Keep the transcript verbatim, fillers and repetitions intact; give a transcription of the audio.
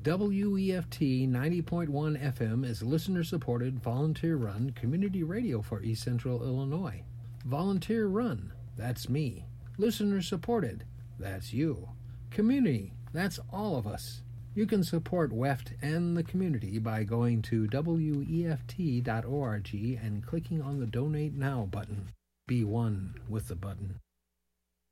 W E F T ninety point one F M is listener-supported, volunteer-run community radio for East Central Illinois. Volunteer-run, that's me. Listener-supported, that's you. Community, that's all of us. You can support W E F T and the community by going to W E F T dot org and clicking on the Donate Now button. Be one with the button.